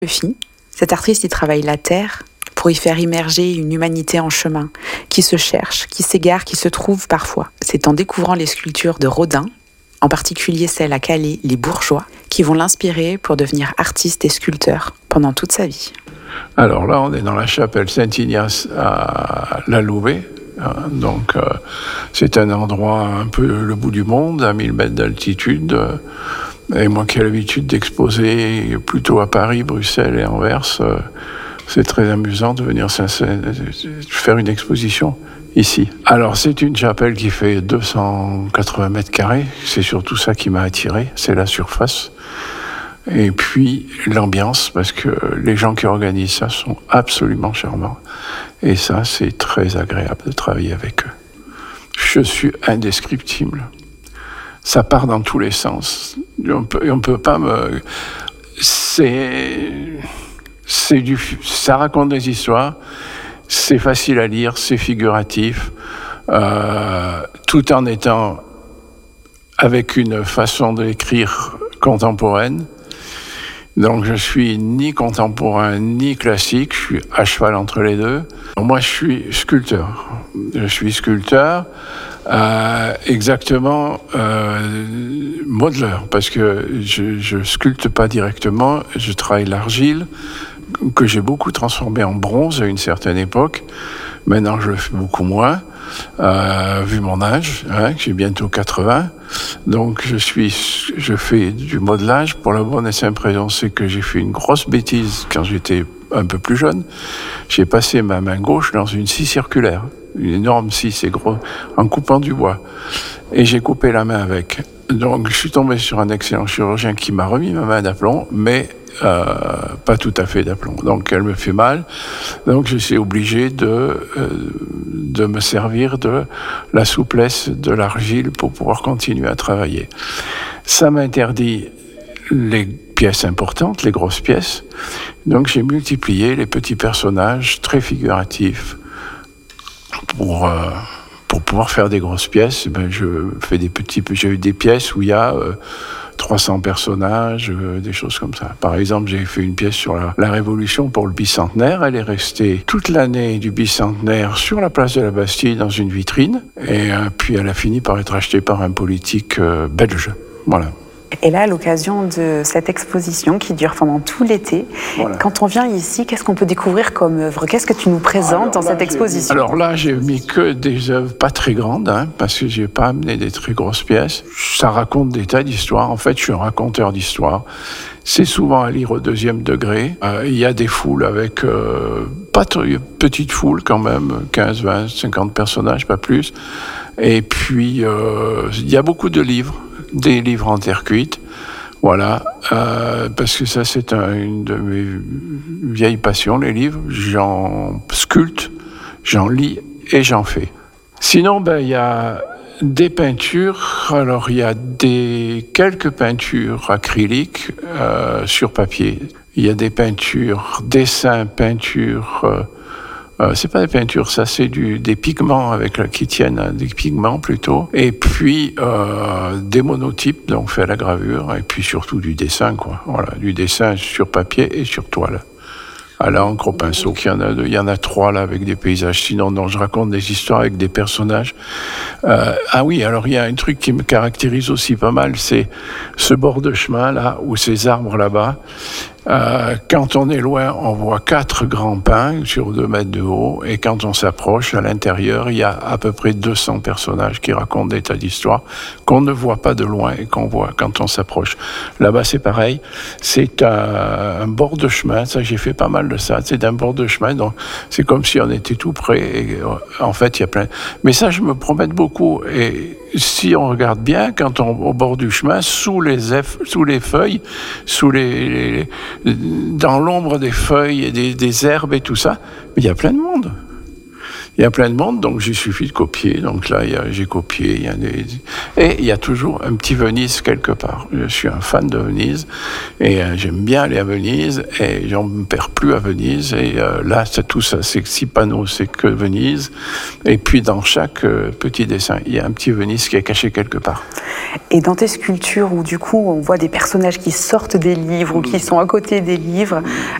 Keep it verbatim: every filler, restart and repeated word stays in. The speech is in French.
Philosophie, cet artiste y travaille la terre pour y faire immerger une humanité en chemin, qui se cherche, qui s'égare, qui se trouve parfois. C'est en découvrant les sculptures de Rodin, en particulier celles à Calais, les bourgeois, qui vont l'inspirer pour devenir artiste et sculpteur pendant toute sa vie. Alors là, on est dans la chapelle Saint-Ignace à La Louvet. Donc, euh, c'est un endroit un peu le bout du monde, à mille mètres d'altitude. Et moi qui ai l'habitude d'exposer plutôt à Paris, Bruxelles et Anvers, euh, c'est très amusant de venir faire une exposition ici. Alors, c'est une chapelle qui fait deux cent quatre-vingts mètres carrés. C'est surtout ça qui m'a attiré, c'est la surface. Et puis l'ambiance, parce que les gens qui organisent ça sont absolument charmants. Et ça, c'est très agréable de travailler avec eux. Je suis indescriptible. Ça part dans tous les sens. On peut, on peut pas me... C'est... C'est du... Ça raconte des histoires, c'est facile à lire, c'est figuratif, euh, tout en étant avec une façon d'écrire contemporaine. Donc je suis ni contemporain ni classique, je suis à cheval entre les deux. Moi je suis sculpteur. Je suis sculpteur, euh, exactement euh, modeleur, parce que je, je sculpte pas directement, je travaille l'argile, que j'ai beaucoup transformé en bronze à une certaine époque. Maintenant je le fais beaucoup moins. Euh, vu mon âge, hein, j'ai bientôt quatre-vingts, donc je suis, je fais du modelage pour la bonne et simple raison, c'est que j'ai fait une grosse bêtise quand j'étais un peu plus jeune. J'ai passé ma main gauche dans une scie circulaire, une énorme scie, c'est gros, en coupant du bois, et j'ai coupé la main avec. Donc je suis tombé sur un excellent chirurgien qui m'a remis ma main d'aplomb, mais euh, pas tout à fait d'aplomb. Donc elle me fait mal. Donc je suis obligé de, euh, de me servir de la souplesse de l'argile pour pouvoir continuer à travailler. Ça m'interdit les pièces importantes, les grosses pièces. Donc j'ai multiplié les petits personnages très figuratifs pour... Euh, Pour pouvoir faire des grosses pièces, ben je fais des petits. J'ai eu des pièces où il y a euh, trois cents personnages, euh, des choses comme ça. Par exemple, j'ai fait une pièce sur la, la Révolution pour le bicentenaire. Elle est restée toute l'année du bicentenaire sur la place de la Bastille dans une vitrine. Et euh, puis elle a fini par être achetée par un politique euh, belge. Voilà. Et là, à l'occasion de cette exposition qui dure pendant tout l'été, voilà. Quand on vient ici, qu'est-ce qu'on peut découvrir comme œuvre? Qu'est-ce que tu nous présentes alors dans là, cette exposition? Alors là, j'ai mis que des œuvres pas très grandes, hein, parce que j'ai pas amené des très grosses pièces. Ça raconte des tas d'histoires. En fait, je suis un raconteur d'histoires. C'est souvent à lire au deuxième degré. Euh, il y a des foules avec, euh, pas très petites foules quand même, quinze, vingt, cinquante personnages, pas plus. Et puis, euh, il y a beaucoup de livres. Des livres en terre cuite, voilà, euh, parce que ça c'est un, une de mes vieilles passions, les livres. J'en sculpte, j'en lis et j'en fais. Sinon, ben il y a des peintures. Alors il y a des quelques peintures acryliques euh, sur papier. Il y a des peintures, dessins, peintures. Euh, Euh, c'est pas des peintures, ça c'est du, des pigments avec la, qui tiennent à des pigments plutôt. Et puis euh, des monotypes, donc fait à la gravure, et puis surtout du dessin, quoi. Voilà, du dessin sur papier et sur toile. À l'encre, au pinceau. Il y en a deux, il y en a trois là avec des paysages. Sinon, non, je raconte des histoires avec des personnages. Euh, ah oui, alors il y a un truc qui me caractérise aussi pas mal, c'est ce bord de chemin là, ou ces arbres là-bas. Euh, quand on est loin, on voit quatre grands pins sur deux mètres de haut, et quand on s'approche, à l'intérieur, il y a à peu près deux cents personnages qui racontent des tas d'histoires qu'on ne voit pas de loin et qu'on voit quand on s'approche. Là-bas, c'est pareil. C'est un, un bord de chemin. Ça, j'ai fait pas mal de ça. C'est un bord de chemin, donc c'est comme si on était tout près. Et, en fait, il y a plein. Mais ça, je me promène beaucoup. Et si on regarde bien, quand on au bord du chemin, sous les F, sous les feuilles, sous les, les dans l'ombre des feuilles et des, des herbes et tout ça, il y a plein de monde. Il y a plein de monde, donc il suffit de copier. Donc là, il y a, j'ai copié. Il y a des... Et il y a toujours un petit Venise quelque part. Je suis un fan de Venise et euh, j'aime bien aller à Venise et j'en me perds plus à Venise. Et euh, là, c'est tout ça, c'est six panneaux, c'est que Venise. Et puis dans chaque euh, petit dessin, il y a un petit Venise qui est caché quelque part. Et dans tes sculptures où du coup on voit des personnages qui sortent des livres ou qui sont à côté des livres,